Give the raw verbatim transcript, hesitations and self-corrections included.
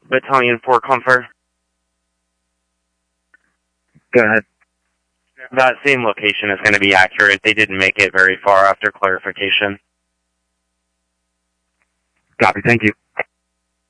Battalion four Comfort. Go ahead. That same location is going to be accurate. They didn't make it very far after clarification. Copy, thank you.